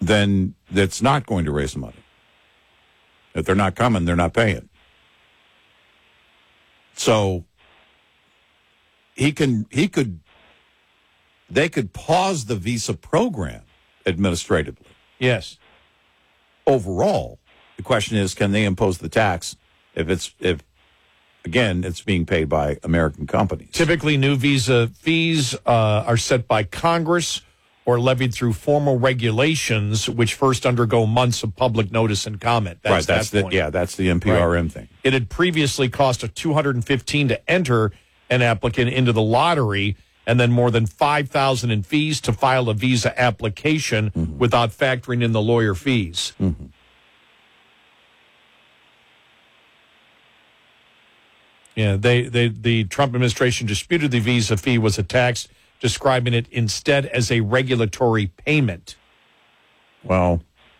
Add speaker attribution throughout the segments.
Speaker 1: then that's not going to raise the money. If they're not coming, they're not paying. So they could pause the visa program administratively.
Speaker 2: Yes.
Speaker 1: Overall, the question is, can they impose the tax if it's being paid by American companies?
Speaker 2: Typically, new visa fees are set by Congress or levied through formal regulations, which first undergo months of public notice and comment.
Speaker 1: That's the NPRM thing.
Speaker 2: It had previously cost $215 to enter an applicant into the lottery, and then more than $5,000 in fees to file a visa application without factoring in the lawyer fees.
Speaker 1: Mm-hmm.
Speaker 2: Yeah, the Trump administration disputed the visa fee was a tax, describing it instead as a regulatory payment.
Speaker 1: Well,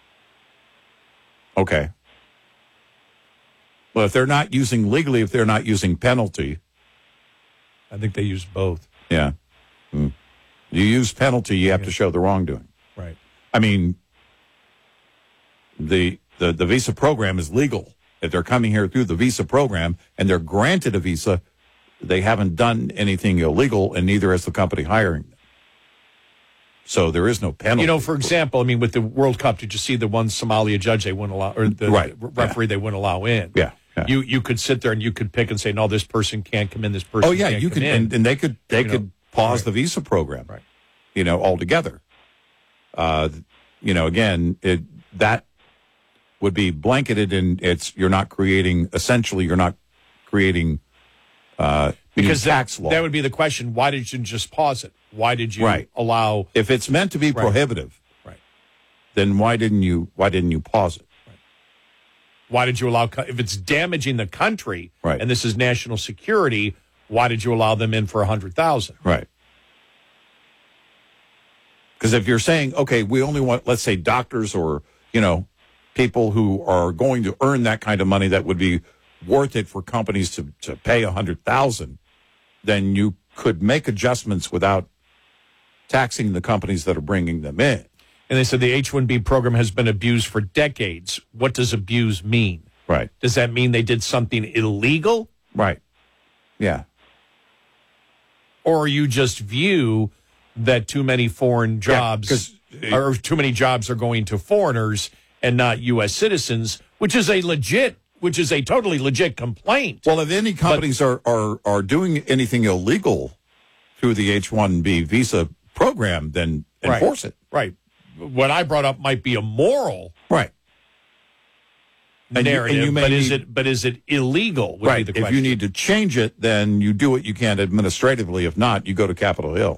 Speaker 1: okay. Well, if they're not using legally, if they're not using penalty.
Speaker 2: I think they use both.
Speaker 1: Yeah. You use penalty, you have to show the wrongdoing.
Speaker 2: Right.
Speaker 1: I mean, the visa program is legal. If they're coming here through the visa program and they're granted a visa, they haven't done anything illegal, and neither has the company hiring them. So there is no penalty.
Speaker 2: You know, for example, I mean, with the World Cup, did you see the one Somalia judge they wouldn't allow, or the referee they wouldn't allow in?
Speaker 1: Yeah.
Speaker 2: You could sit there and you could pick and say, no, this person can't come in, this person can't
Speaker 1: you
Speaker 2: come
Speaker 1: could,
Speaker 2: in.
Speaker 1: and they could pause the visa program, altogether. Again, that would be blanketed, and you're not creating
Speaker 2: because
Speaker 1: tax law.
Speaker 2: That would be the question. Why did you just pause it? Why did you allow?
Speaker 1: If it's meant to be prohibitive, then why didn't you pause it?
Speaker 2: Why did you allow? If it's damaging the country, and this is national security, why did you allow them in for $100,000?
Speaker 1: Right. Because if you're saying, okay, we only want, let's say, doctors or people who are going to earn that kind of money that would be worth it for companies to pay $100,000, then you could make adjustments without taxing the companies that are bringing them in.
Speaker 2: And they said the H-1B program has been abused for decades. What does abuse mean?
Speaker 1: Right.
Speaker 2: Does that mean they did something illegal?
Speaker 1: Right. Yeah.
Speaker 2: Or you just view that too many foreign jobs or too many jobs are going to foreigners and not U.S. citizens, which is a totally legit complaint.
Speaker 1: Well, if any companies are doing anything illegal through the H-1B visa program, then enforce it.
Speaker 2: Right. What I brought up might be a moral narrative, but is it illegal? Would be the question.
Speaker 1: If you need to change it, then you do what you can administratively. If not, you go to Capitol Hill.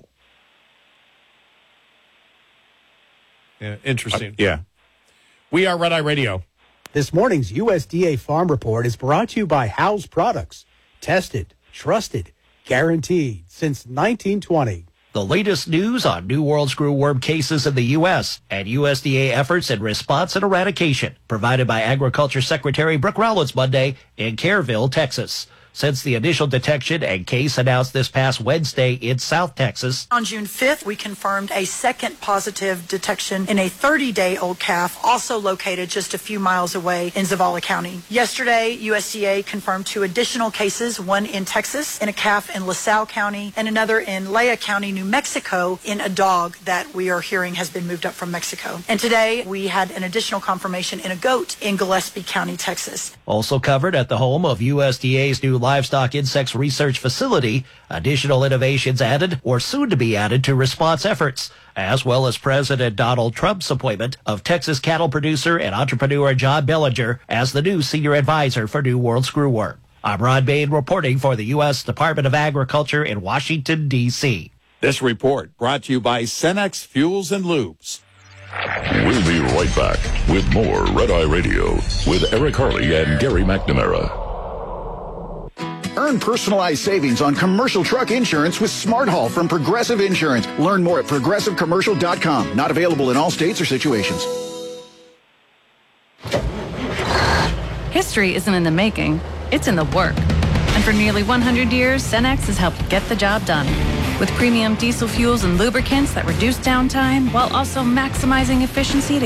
Speaker 2: Yeah, interesting.
Speaker 1: Yeah.
Speaker 2: We are Red Eye Radio.
Speaker 3: This morning's USDA Farm Report is brought to you by Howes Products. Tested, trusted, guaranteed since 1920.
Speaker 4: The latest news on New World screwworm cases in the U.S. and USDA efforts in response and eradication, provided by Agriculture Secretary Brooke Rollins Monday in Kerrville, Texas. Since the initial detection and case announced this past Wednesday in South Texas.
Speaker 5: On June 5th, we confirmed a second positive detection in a 30-day-old calf, also located just a few miles away in Zavala County. Yesterday, USDA confirmed 2 additional cases, one in Texas, in a calf in LaSalle County, and another in Lea County, New Mexico, in a dog that we are hearing has been moved up from Mexico. And today, we had an additional confirmation in a goat in Gillespie County, Texas.
Speaker 4: Also covered at the home of USDA's new livestock insects research facility, additional innovations added or soon to be added to response efforts, as well as President Donald Trump's appointment of Texas cattle producer and entrepreneur John Bellinger as the new senior advisor for New World Screwworm. I'm Ron Bain reporting for the U.S. Department of Agriculture in Washington, D.C.
Speaker 1: This report brought to you by Cenex Fuels and Lubes.
Speaker 6: We'll be right back with more Red Eye Radio with Eric Harley and Gary McNamara.
Speaker 7: Earn personalized savings on commercial truck insurance with Smart Haul from Progressive Insurance. Learn more at progressivecommercial.com. Not available in all states or situations.
Speaker 8: History isn't in the making, it's in the work. And for nearly 100 years, Cenex has helped get the job done. With premium diesel fuels and lubricants that reduce downtime while also maximizing efficiency to